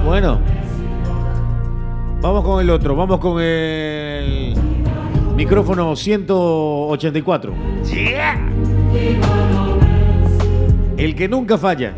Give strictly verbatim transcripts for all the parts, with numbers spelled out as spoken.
Bueno, vamos con el otro, vamos con el micrófono ciento ochenta y cuatro. Yeah. El que nunca falla.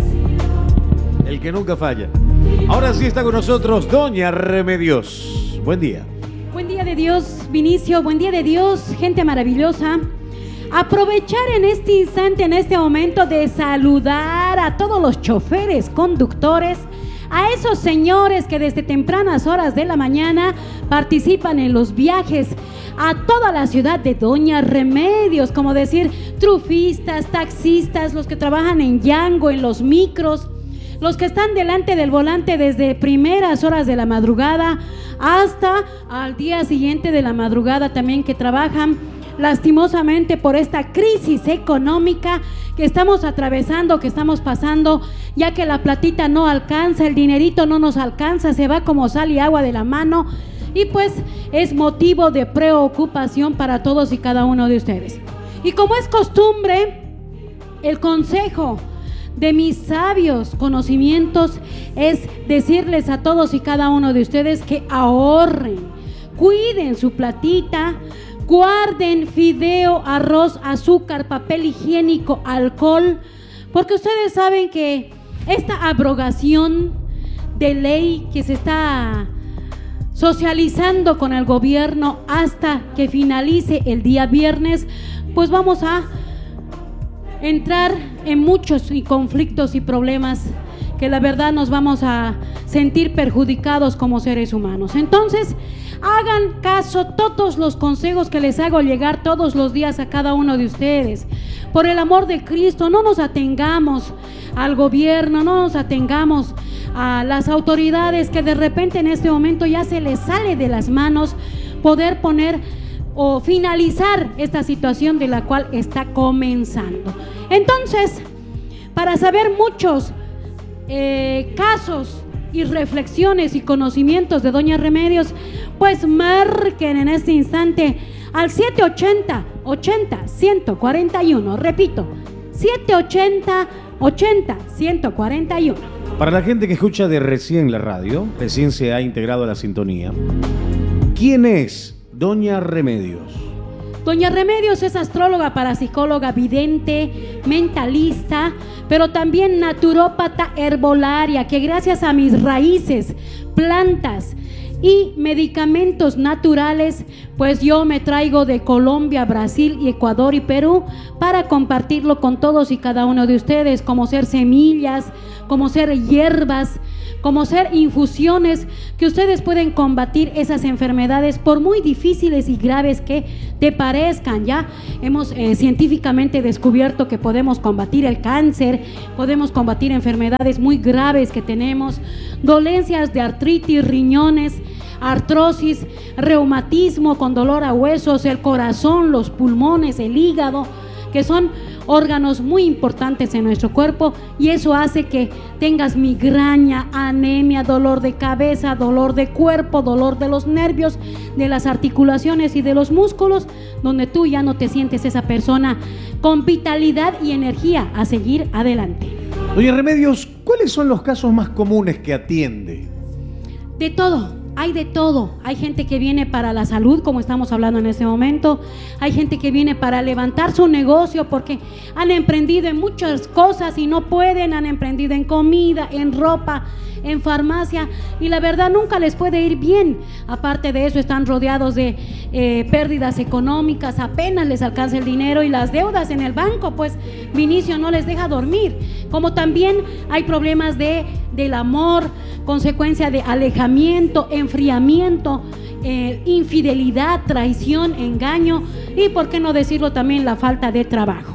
El que nunca falla. Ahora sí está con nosotros Doña Remedios. Buen día. Buen día de Dios, Vinicio. Buen día de Dios, gente maravillosa. Aprovechar en este instante, en este momento, de saludar a todos los choferes, conductores, a esos señores que desde tempranas horas de la mañana participan en los viajes a toda la ciudad de Doña Remedios, como decir, trufistas, taxistas, los que trabajan en Yango, en los micros, los que están delante del volante desde primeras horas de la madrugada hasta al día siguiente de la madrugada también, que trabajan lastimosamente por esta crisis económica que estamos atravesando, que estamos pasando, ya que la platita no alcanza, el dinerito no nos alcanza, se va como sal y agua de la mano, y pues es motivo de preocupación para todos y cada uno de ustedes. Y como es costumbre, el consejo de mis sabios conocimientos es decirles a todos y cada uno de ustedes que ahorren, cuiden su platita, guarden fideo, arroz, azúcar, papel higiénico, alcohol, porque ustedes saben que esta abrogación de ley que se está socializando con el gobierno hasta que finalice el día viernes, pues vamos a entrar en muchos conflictos y problemas que la verdad nos vamos a sentir perjudicados como seres humanos. Entonces, hagan caso todos los consejos que les hago llegar todos los días a cada uno de ustedes. Por el amor de Cristo, no nos atengamos al gobierno, no nos atengamos a las autoridades que de repente en este momento ya se les sale de las manos poder poner o finalizar esta situación de la cual está comenzando. Entonces, para saber muchos eh, casos y reflexiones y conocimientos de Doña Remedios, pues marquen en este instante al siete ochenta, ochenta, ciento cuarenta y uno. Repito, siete ochenta, ochenta, ciento cuarenta y uno. Para la gente que escucha de recién la radio, recién se ha integrado a la sintonía, ¿quién es Doña Remedios? Doña Remedios es astróloga, parapsicóloga, vidente, mentalista, pero también naturópata herbolaria, que gracias a mis raíces, plantas y medicamentos naturales, pues yo me traigo de Colombia, Brasil, y Ecuador y Perú para compartirlo con todos y cada uno de ustedes, como ser semillas, como ser hierbas, como ser infusiones, que ustedes pueden combatir esas enfermedades por muy difíciles y graves que te parezcan. Ya hemos eh, científicamente descubierto que podemos combatir el cáncer, podemos combatir enfermedades muy graves que tenemos, dolencias de artritis, riñones, artrosis, reumatismo con dolor a huesos, el corazón, los pulmones, el hígado, que son órganos muy importantes en nuestro cuerpo, y eso hace que tengas migraña, anemia, dolor de cabeza, dolor de cuerpo, dolor de los nervios, de las articulaciones y de los músculos, donde tú ya no te sientes esa persona con vitalidad y energía a seguir adelante. Doña Remedios, ¿cuáles son los casos más comunes que atiende? De todo. Hay de todo. Hay gente que viene para la salud, como estamos hablando en este momento. Hay gente que viene para levantar su negocio porque han emprendido en muchas cosas y no pueden. Han emprendido en comida, en ropa, en farmacia, y la verdad nunca les puede ir bien. Aparte de eso, están rodeados de eh, pérdidas económicas, apenas les alcanza el dinero, y las deudas en el banco, pues Vinicio, no les deja dormir. Como también hay problemas de, del amor, consecuencia de alejamiento, enfriamiento, eh, infidelidad, traición, engaño, y por qué no decirlo también, la falta de trabajo.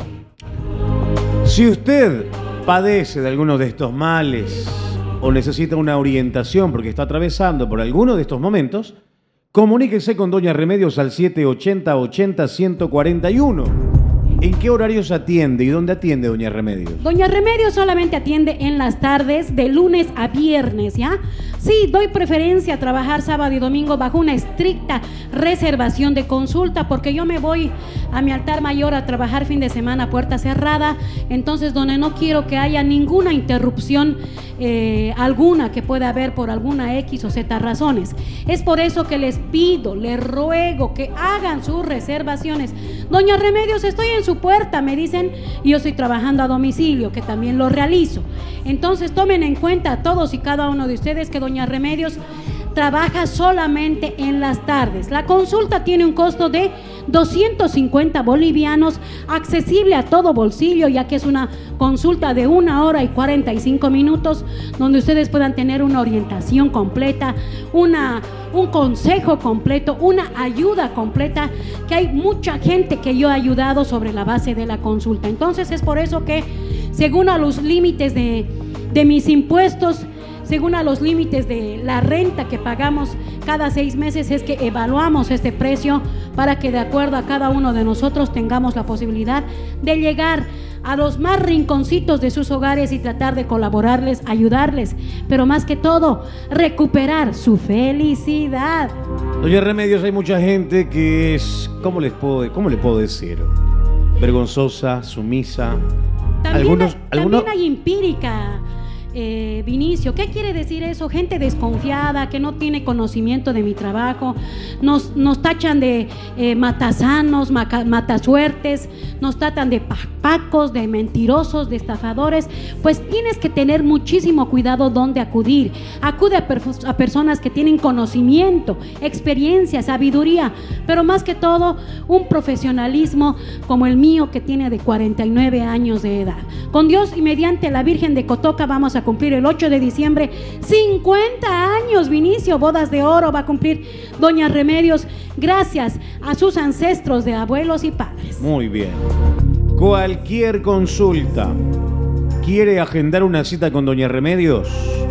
Si usted padece de alguno de estos males o necesita una orientación porque está atravesando por alguno de estos momentos, comuníquese con Doña Remedios al siete ochenta, ochenta, ciento cuarenta y uno. ¿En qué horarios atiende y dónde atiende doña Remedios? Doña Remedios solamente atiende en las tardes de lunes a viernes, ¿ya? Sí, doy preferencia a trabajar sábado y domingo bajo una estricta reservación de consulta, porque yo me voy a mi altar mayor a trabajar fin de semana puerta cerrada, entonces donde no quiero que haya ninguna interrupción eh, alguna que pueda haber por alguna X o Z razones. Es por eso que les pido, les ruego que hagan sus reservaciones. Doña Remedios, estoy en su puerta, me dicen, y yo estoy trabajando a domicilio, que también lo realizo. Entonces tomen en cuenta todos y cada uno de ustedes que doña Remedios trabaja solamente en las tardes. La consulta tiene un costo de doscientos cincuenta bolivianos, accesible a todo bolsillo, ya que es una consulta de una hora y cuarenta y cinco minutos, donde ustedes puedan tener una orientación completa, una, un consejo completo, una ayuda completa, que hay mucha gente que yo he ayudado sobre la base de la consulta. Entonces es por eso que, según a los límites de, de mis impuestos, según a los límites de la renta que pagamos cada seis meses, es que evaluamos este precio para que de acuerdo a cada uno de nosotros tengamos la posibilidad de llegar a los más rinconcitos de sus hogares y tratar de colaborarles, ayudarles, pero más que todo, recuperar su felicidad. Doña Remedios, hay mucha gente que es, ¿cómo les puedo, cómo le puedo decir? Vergonzosa, sumisa. También, algunos, hay, algunos... también hay empírica. Eh, Vinicio, ¿qué quiere decir eso? Gente desconfiada, que no tiene conocimiento de mi trabajo, nos, nos tachan de eh, matasanos, maca, matasuertes, nos tratan de pacos, de mentirosos, de estafadores. Pues tienes que tener muchísimo cuidado dónde acudir. Acude a, per a personas que tienen conocimiento, experiencia, sabiduría, pero más que todo un profesionalismo como el mío, que tiene de cuarenta y nueve años de edad. Con Dios y mediante la Virgen de Cotoca vamos a cumplir el ocho de diciembre cincuenta años, Vinicio, bodas de oro va a cumplir doña Remedios, gracias a sus ancestros de abuelos y padres. Muy bien. Cualquier consulta, ¿quiere agendar una cita con doña Remedios?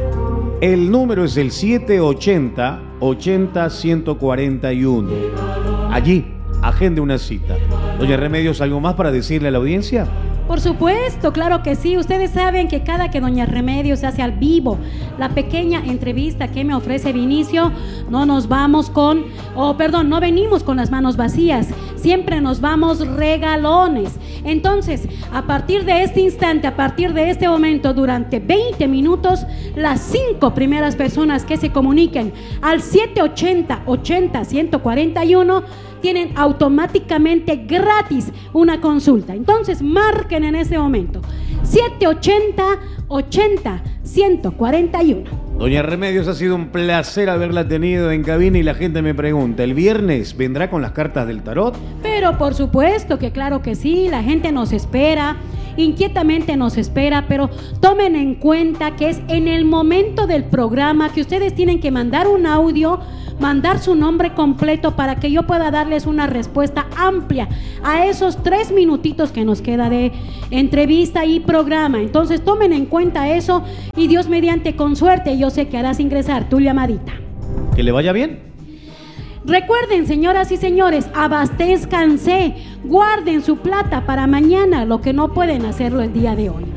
El número es el siete ochenta, ochenta, ciento cuarenta y uno. Allí, agende una cita. Doña Remedios, ¿algo más para decirle a la audiencia? Por supuesto, claro que sí. Ustedes saben que cada que doña Remedios hace al vivo la pequeña entrevista que me ofrece Vinicio, no nos vamos con, oh perdón, no venimos con las manos vacías, siempre nos vamos regalones. Entonces, a partir de este instante, a partir de este momento, durante veinte minutos, las cinco primeras personas que se comuniquen al siete ochenta, ochenta, ciento cuarenta y uno tienen automáticamente gratis una consulta. Entonces marquen en ese momento siete ochenta, ochenta, ciento cuarenta y uno. Doña Remedios, ha sido un placer haberla tenido en cabina y la gente me pregunta, ¿el viernes vendrá con las cartas del tarot? Pero por supuesto que claro que sí, la gente nos espera, inquietamente nos espera, pero tomen en cuenta que es en el momento del programa que ustedes tienen que mandar un audio, mandar su nombre completo para que yo pueda darles una respuesta amplia a esos tres minutitos que nos queda de entrevista y programa. Entonces tomen en cuenta eso y Dios mediante, con suerte, yo sé que harás ingresar tu llamadita. Que le vaya bien. Recuerden, señoras y señores, abastezcanse, guarden su plata para mañana, lo que no pueden hacerlo el día de hoy.